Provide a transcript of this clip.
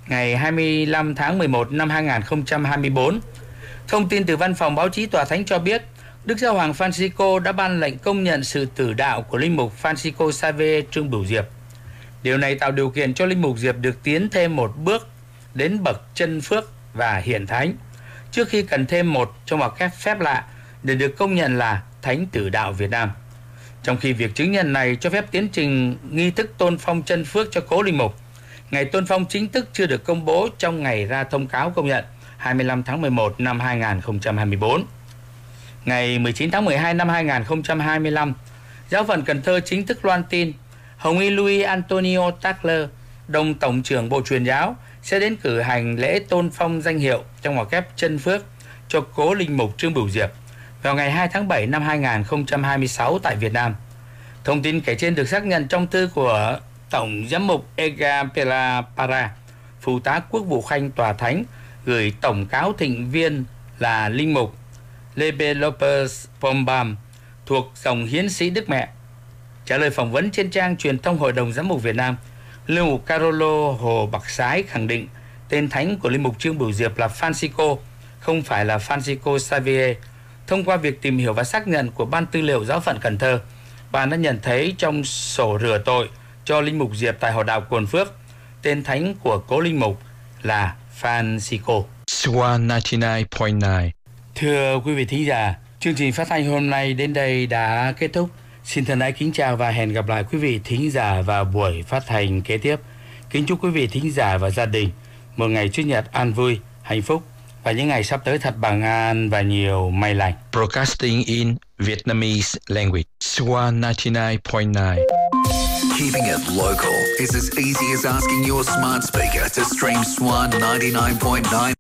ngày 25 tháng 11 năm 2024. Thông tin từ Văn phòng Báo chí Tòa Thánh cho biết, Đức Giáo hoàng Francisco đã ban lệnh công nhận sự tử đạo của Linh mục Francisco Xavier Trương Bửu Diệp. Điều này tạo điều kiện cho Linh mục Diệp được tiến thêm một bước đến bậc chân phước và hiển thánh, trước khi cần thêm một trong một các phép lạ để được công nhận là Thánh tử đạo Việt Nam. Trong khi việc chứng nhận này cho phép tiến trình nghi thức tôn phong chân phước cho cố linh mục, ngày tôn phong chính thức chưa được công bố trong ngày ra thông cáo công nhận 25 tháng 11 năm 2024. Ngày 19 tháng 12 năm 2025, Giáo phận Cần Thơ chính thức loan tin Hồng y Louis Antonio Tackler, đồng tổng trưởng Bộ Truyền giáo, sẽ đến cử hành lễ tôn phong danh hiệu trong ngoặc kép chân phước cho cố linh mục Trương Bửu Diệp vào ngày 2 tháng 7 năm 2026 tại Việt Nam. Thông tin kể trên được xác nhận trong thư của Tổng giám mục Ega Pela Para, phụ tá quốc vụ khanh Tòa Thánh, gửi tổng cáo thịnh viên là linh mục Lepe Lopez Pombam thuộc dòng hiến sĩ Đức Mẹ. Trả lời phỏng vấn trên trang truyền thông Hội đồng Giám mục Việt Nam, linh mục Carolo Hồ Bạc Sái khẳng định tên thánh của linh mục Trương Bửu Diệp là Francisco, không phải là Francisco Xavier. Thông qua việc tìm hiểu và xác nhận của Ban Tư liệu Giáo phận Cần Thơ, ban đã nhận thấy trong sổ rửa tội cho linh mục Diệp tại Họ đạo Cồn Phước, tên thánh của cố linh mục là Francisco. Swan 99.9. Thưa quý vị thính giả, chương trình phát thanh hôm nay đến đây đã kết thúc. Xin thân ái kính chào và hẹn gặp lại quý vị thính giả vào buổi phát thanh kế tiếp. Kính chúc quý vị thính giả và gia đình một ngày Chủ nhật an vui, hạnh phúc và những ngày sắp tới thật bằng an và nhiều may lành. Broadcasting in Vietnamese language. Swan 99.9. Keeping it local is as easy as asking your smart speaker to stream Swan 99.9